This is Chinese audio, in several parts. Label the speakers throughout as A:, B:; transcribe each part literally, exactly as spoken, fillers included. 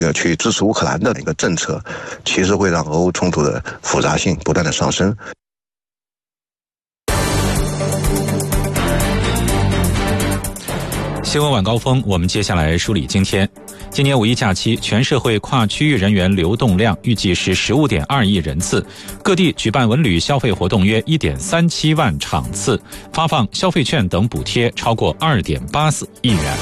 A: 呃去支持乌克兰的一个政策，其实会让俄乌冲突的复杂性不断的上升。
B: 新闻晚高峰，我们接下来梳理今天。今年五一假期，全社会跨区域人员流动量预计是十五点二亿人次，各地举办文旅消费活动约一点三七万场次，发放消费券等补贴超过二点八四亿元。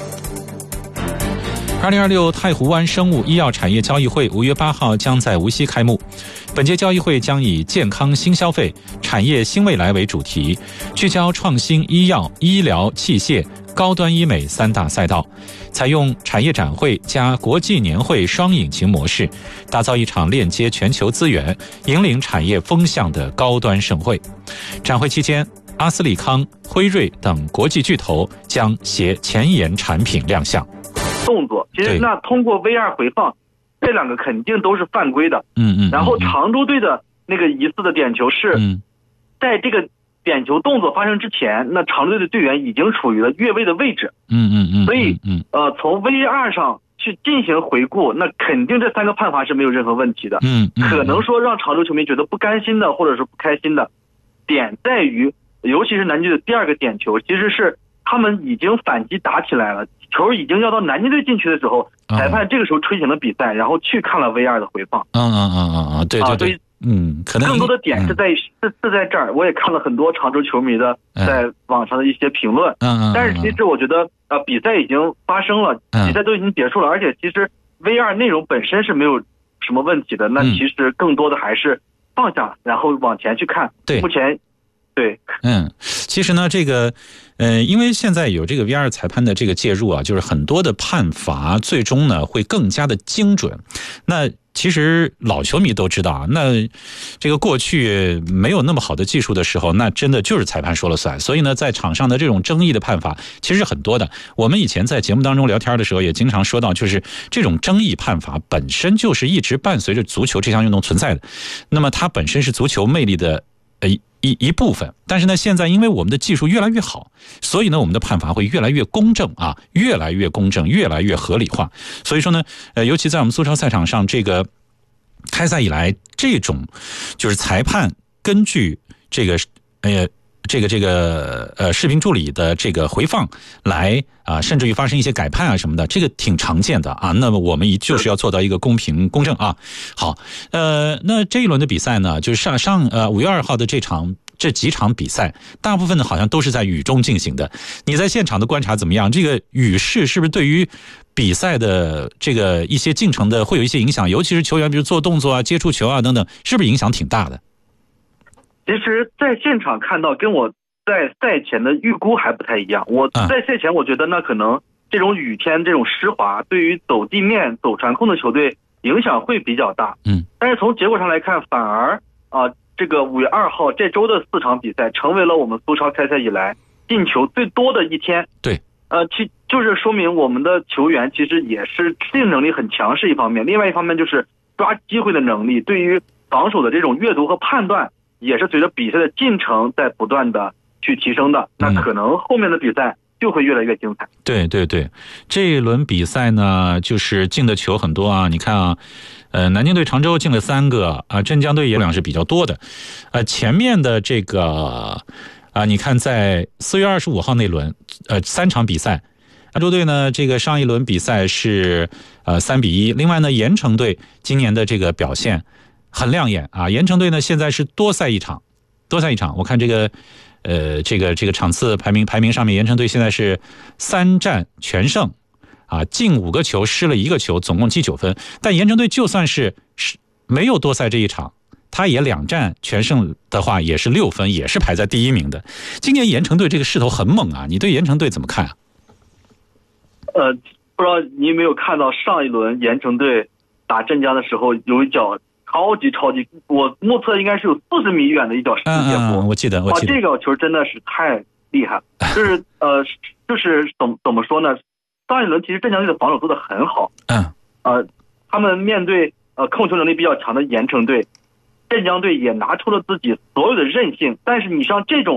B: 二零二六太湖湾生物医药产业交易会五月八号将在无锡开幕。本届交易会将以健康新消费、产业新未来为主题，聚焦创新医药、医疗器械、高端医美三大赛道，采用产业展会加国际年会双引擎模式，打造一场链接全球资源、引领产业风向的高端盛会。展会期间，阿斯利康、辉瑞等国际巨头将携前沿产品亮相。
C: 动作其实那通过 V 二 回放，这两个肯定都是犯规的。
B: 嗯 嗯, 嗯。
C: 然后常州队的那个疑似的点球是，
B: 嗯，
C: 在这个点球动作发生之前，那常州队的队员已经处于了越位的位置。
B: 嗯嗯嗯。
C: 所以，嗯呃，从 V 二 上去进行回顾，那肯定这三个判罚是没有任何问题的。
B: 嗯嗯。
C: 可能说让常州球迷觉得不甘心的，或者是不开心的点在于，尤其是南京队的第二个点球，其实是他们已经反击打起来了。球已经要到南京队禁区的时候，裁判这个时候吹停了比赛，然后去看了 V 二 的回放。
B: 嗯嗯嗯嗯嗯，对对对，嗯，可能
C: 更多的点是在于、嗯、是是在这儿。我也看了很多常州球迷的在网上的一些评论。
B: 嗯嗯，
C: 但是其实我觉得呃，比赛已经发生了，比赛都已经结束了，而且其实 V 二 内容本身是没有什么问题的。那其实更多的还是放下，然后往前去看。
B: 对，
C: 目前。对，
B: 嗯，其实呢，这个，呃，因为现在有这个 V 二 裁判的这个介入啊，就是很多的判罚最终呢会更加的精准。那其实老球迷都知道啊，那这个过去没有那么好的技术的时候，那真的就是裁判说了算。所以呢，在场上的这种争议的判罚其实很多的。我们以前在节目当中聊天的时候也经常说到，就是这种争议判罚本身就是一直伴随着足球这项运动存在的。那么它本身是足球魅力的呃一一部分，但是呢，现在因为我们的技术越来越好，所以呢，我们的判罚会越来越公正啊，越来越公正，越来越合理化。所以说呢，呃，尤其在我们苏超赛场上，这个开赛以来，这种就是裁判根据这个呃。这个这个呃视频助理的这个回放来啊、呃，甚至于发生一些改判啊什么的，这个挺常见的啊。那么我们就是要做到一个公平公正啊。好，呃，那这一轮的比赛呢，就是上上呃五月二号的这场这几场比赛，大部分呢好像都是在雨中进行的。你在现场的观察怎么样？这个雨势是不是对于比赛的这个一些进程的会有一些影响？尤其是球员比如做动作啊、接触球啊等等，是不是影响挺大的？
C: 其实在现场看到跟我在赛前的预估还不太一样。我在赛前我觉得那可能这种雨天这种湿滑对于走地面走传控的球队影响会比较大。
B: 嗯，
C: 但是从结果上来看，反而啊、呃、这个五月二号这周的四场比赛成为了我们苏超开赛以来进球最多的一天。
B: 对，
C: 呃其就是说明我们的球员其实也是适应能力很强是一方面，另外一方面就是抓机会的能力，对于防守的这种阅读和判断也是随着比赛的进程在不断的去提升的，那可能后面的比赛就会越来越精彩。
B: 对对对，这一轮比赛呢，就是进的球很多啊。你看啊，呃，南京队常州进了三个啊，镇江队也量是比较多的。呃，前面的这个啊，你看在四月二十五号那轮，呃，三场比赛，常州队呢，这个上一轮比赛是呃三比一。另外呢，盐城队今年的这个表现很亮眼啊！盐城队呢现在是多赛一场，多赛一场。我看这个，呃，这个这个场次排名排名上面，盐城队现在是三战全胜，啊，进五个球，失了一个球，总共积九分。但盐城队就算是没有多赛这一场，他也两战全胜的话，也是六分，也是排在第一名的。今年盐城队这个势头很猛啊！你对盐城队怎么看啊？
C: 呃，不知道你有没有看到上一轮盐城队打镇江的时候，有一脚。超级超级，我目测应该是有四十米远的一脚世界波。
B: 嗯嗯，我记得，我记得。
C: 哇，这个球真的是太厉害了，就是呃，就是怎怎么说呢？上一轮其实镇江队的防守做得很好。
B: 嗯。
C: 呃，他们面对呃控球能力比较强的盐城队，镇江队也拿出了自己所有的韧性，但是你像这种。